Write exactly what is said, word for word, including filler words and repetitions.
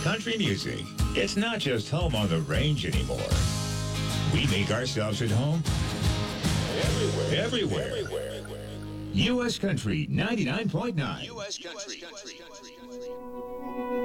country music. It's not just home on the range anymore. We make ourselves at home everywhere. Everywhere. Everywhere. U S Country ninety-nine point nine. U S Country.